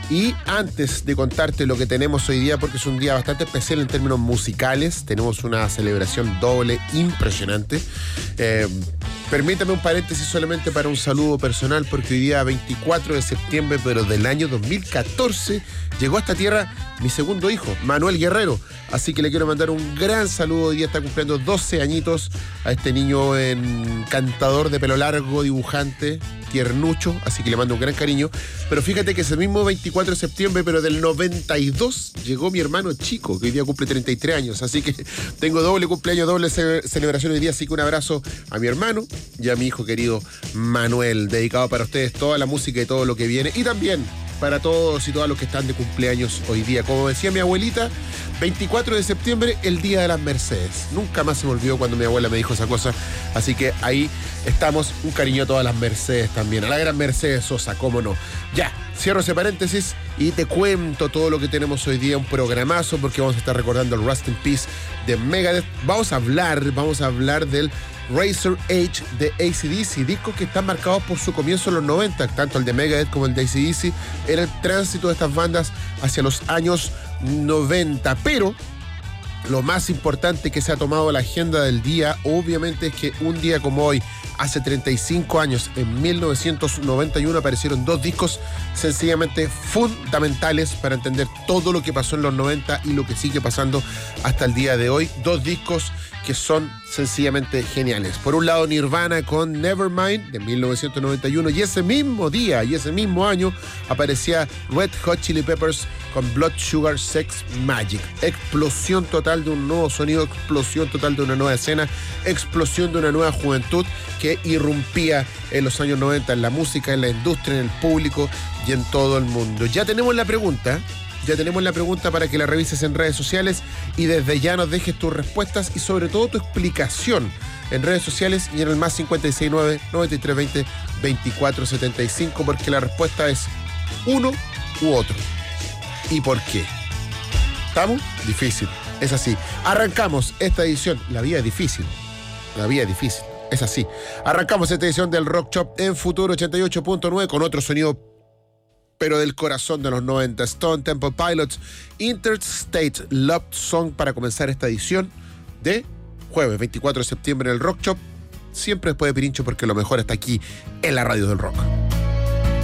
Y antes de contarte lo que tenemos hoy día, porque es un día bastante especial en términos musicales, tenemos una celebración doble impresionante. Permítame un paréntesis solamente para un saludo personal, porque hoy día 24 de septiembre, pero del año 2014, llegó a esta tierra mi segundo hijo, Manuel Guerrero. Así que le quiero mandar un gran saludo. Hoy día está cumpliendo 12 añitos a este niño encantador de pelo largo, dibujante, tiernucho, así que le mando un gran cariño. Pero fíjate que ese mismo 24 de septiembre, pero del 92, llegó mi hermano chico, que hoy día cumple 33 años. Así que tengo doble cumpleaños, doble celebración hoy día. Así que un abrazo a mi hermano y a mi hijo querido Manuel, dedicado para ustedes toda la música y todo lo que viene. Y también para todos y todas los que están de cumpleaños hoy día. Como decía mi abuelita, 24 de septiembre, el Día de las Mercedes. Nunca más se me olvidó cuando mi abuela me dijo esa cosa. Así que ahí estamos. Un cariño a todas las Mercedes también. A la gran Mercedes Sosa, cómo no. Ya, cierro ese paréntesis y te cuento todo lo que tenemos hoy día. Un programazo, porque vamos a estar recordando el Rust in Peace de Megadeth. Vamos a hablar del Razor Edge de AC/DC, discos que están marcados por su comienzo en los 90, tanto el de Megadeth como el de AC/DC, era el tránsito de estas bandas hacia los años 90, pero lo más importante que se ha tomado la agenda del día, obviamente, es que un día como hoy, hace 35 años, en 1991, aparecieron dos discos sencillamente fundamentales para entender todo lo que pasó en los 90 y lo que sigue pasando hasta el día de hoy. Dos discos que son sencillamente geniales. Por un lado, Nirvana con Nevermind de 1991, y ese mismo día y ese mismo año aparecía Red Hot Chili Peppers con Blood Sugar Sex Magic. Explosión total de un nuevo sonido, explosión total de una nueva escena, explosión de una nueva juventud que irrumpía en los años 90 en la música, en la industria, en el público y en todo el mundo. Ya tenemos la pregunta para que la revises en redes sociales y desde ya nos dejes tus respuestas y sobre todo tu explicación en redes sociales y en el más 569-9320-2475, porque la respuesta es uno u otro. ¿Y por qué? ¿Estamos? Difícil. Es así. Arrancamos esta edición. La vida es difícil. Es así. Arrancamos esta edición del Rock Shop en Futuro 88.9 con otro sonido, pero del corazón de los 90. Stone Temple Pilots, Interstate Love Song, para comenzar esta edición de jueves 24 de septiembre en el Rock Shop. Siempre después de Pirincho, porque lo mejor está aquí en la radio del rock.